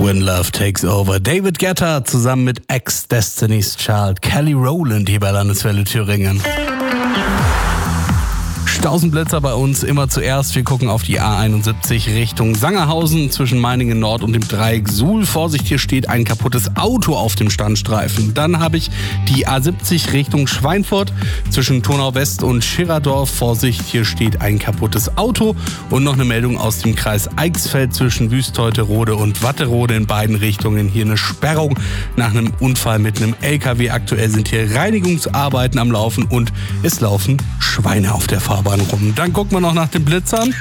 When Love Takes Over. David Guetta zusammen mit Ex-Destiny's Child Kelly Rowland hier bei Landeswelle Thüringen. Stausenblitzer bei uns immer zuerst. Wir gucken auf die A71 Richtung Sangerhausen zwischen Meiningen Nord und dem Dreieck Suhl. Vorsicht, hier steht ein kaputtes Auto auf dem Standstreifen. Dann habe ich die A70 Richtung Schweinfurt zwischen Turnau West und Schirerdorf. Vorsicht, hier steht ein kaputtes Auto. Und noch eine Meldung aus dem Kreis Eichsfeld zwischen Wüsteuterode und Watterode in beiden Richtungen. Hier eine Sperrung nach einem Unfall mit einem LKW. Aktuell sind hier Reinigungsarbeiten am Laufen und es laufen Schweine auf der Fahrbahn rum. Dann gucken wir noch nach den Blitzern.